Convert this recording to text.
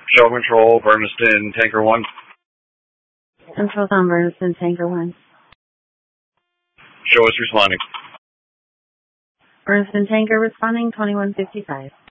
Show control, Berniston, Tanker 1. Control's on Berniston, Tanker 1. Show us responding. Berniston Tanker responding 2155.